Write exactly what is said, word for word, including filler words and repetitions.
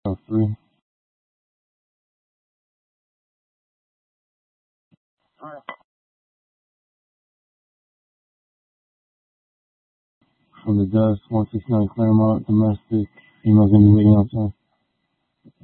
Oh, three. From the desk, one sixty-nine Claremont, domestic, females in the waiting outside.